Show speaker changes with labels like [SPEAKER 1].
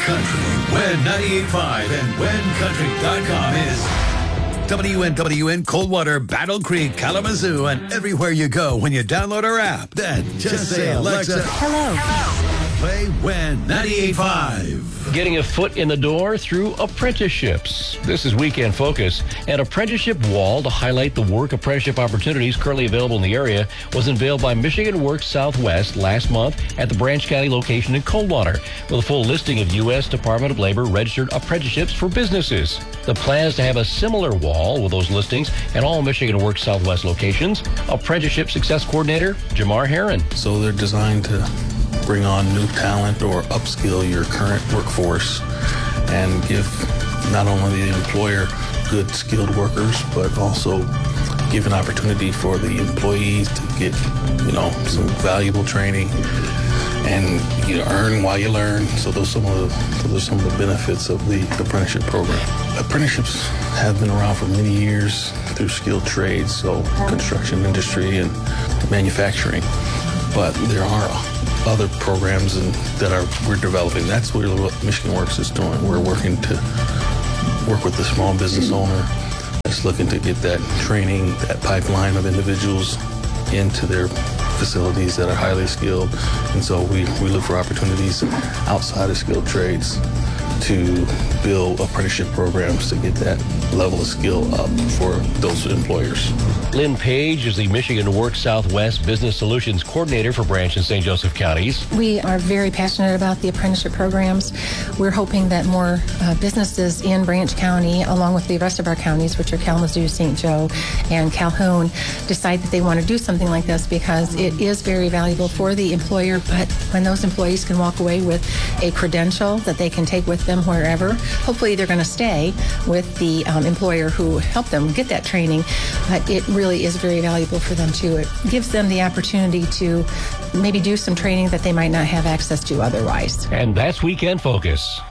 [SPEAKER 1] Country, when 98.5 and whencountry.com is WNWN Coldwater, Battle Creek, Kalamazoo, and everywhere you go when you download our app. Then just say, Alexa, play When 98.5.
[SPEAKER 2] Getting a foot in the door through apprenticeships. This is Weekend Focus. An apprenticeship wall to highlight the work apprenticeship opportunities currently available in the area was unveiled by Michigan Works Southwest last month at the Branch County location in Coldwater, with a full listing of U.S. Department of Labor registered apprenticeships for businesses. The plan is to have a similar wall with those listings at all Michigan Works Southwest locations. Apprenticeship Success Coordinator Jamar Heron.
[SPEAKER 3] So they're designed to bring on new talent or upskill your current workforce and give not only the employer good skilled workers, but also give an opportunity for the employees to get, some valuable training and you earn while you learn. So those are some of the benefits of the apprenticeship program. Apprenticeships have been around for many years through skilled trades, so construction industry and manufacturing. But there are other programs we're developing. That's what Michigan Works is doing. We're working to work with the small business owner that's looking to get that training, that pipeline of individuals into their facilities that are highly skilled. And so we look for opportunities outside of skilled trades to build apprenticeship programs to get that level of skill up for those employers.
[SPEAKER 2] Lynn Page is the Michigan Works Southwest Business Solutions Coordinator for Branch and St. Joseph counties.
[SPEAKER 4] We are very passionate about the apprenticeship programs. We're hoping that more businesses in Branch County, along with the rest of our counties, which are Kalamazoo, St. Joe, and Calhoun, decide that they want to do something like this because it is very valuable for the employer. But when those employees can walk away with a credential that they can take with them wherever, hopefully they're going to stay with the employer who helped them get that training. But it really is very valuable for them too. It gives them the opportunity to maybe do some training that they might not have access to otherwise.
[SPEAKER 2] And that's Weekend Focus.